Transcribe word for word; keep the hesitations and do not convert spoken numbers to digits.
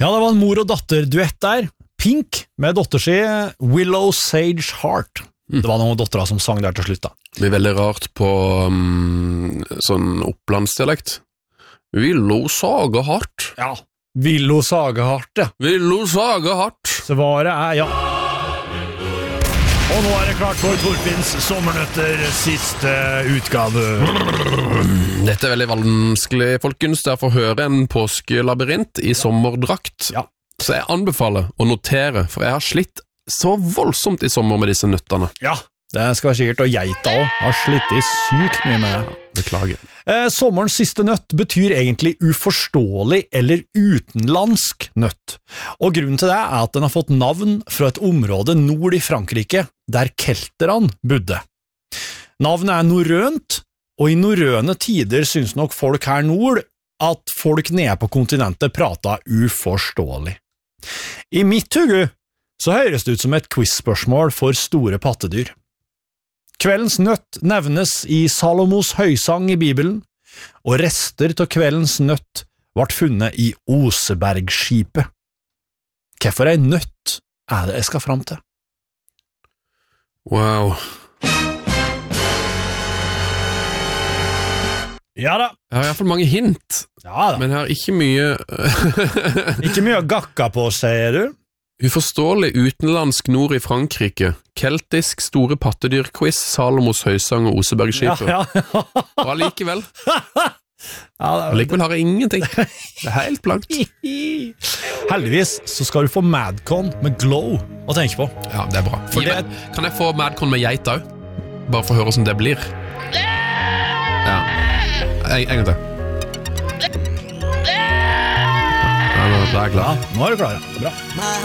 Ja, det var en mor- og datter-duett der. Pink med dotter si Willow Sage Heart. Det var noen dottera som sang der til slutt da. Det blir veldig rart på um, sånn opplandsdialekt. Willow Saga Heart. Ja, Willow Saga Heart, ja. Willow Saga Heart. Svaret er ja. Og nå er det klart for Torfinns Sommernøtter siste utgave. Dette er veldig vanskelig, folkens. Det er for å høre en påskelabyrint i sommerdrakt. Ja. Så jeg anbefaler å notere, for jeg har slitt så voldsomt i sommer med disse nøttene. Ja, det skal være sikkert, og geita også har slitt i sykt mye med det. Beklager. Eh, sommerens siste nøtt betyr egentlig uforståelig eller utenlandsk nøtt. Og grunnen til det er at den har fått navn fra et område nord i Frankrike, der kelterne bodde. Navnet er norrønt, og i norrøne tider synes nok folk her nord at folk nede på kontinentet prater uforståelig. I mitt hugge så høres det ut som et quiz-spørsmål for store pattedyr. Kveldens nøtt nevnes i Salomos høysang i Bibelen, og rester til kveldens nøtt ble funnet i Osebergskipet. Hvorfor en nøtt er det jeg skal fram til? Wow. Ja da. Jeg har i hvert fall mange hint, Ja da. men jeg har ikke mye... Ikke mye å gakka på, sier du? Uforståelig utenlandsk nord i Frankrike, keltisk store pattedyrquiz, Salomos høysang og Osebergskipet. Ja, ja. Og allikevel, ja, det er allikevel har jeg ingenting. Det er helt blankt. Heldigvis så skal du få Madcon med Glow å tenke på. Ja, det er bra. For Gi det- meg- Kan jeg få Madcon med geit også? Bare for å høre hvordan det blir. Ja, en, en gang til. Ja, nå- da er jeg klar. Ja, nå er du klar, ja. Bra.